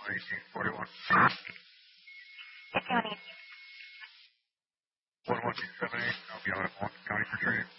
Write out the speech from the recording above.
1841. County. 11278, I'll be on at County for training.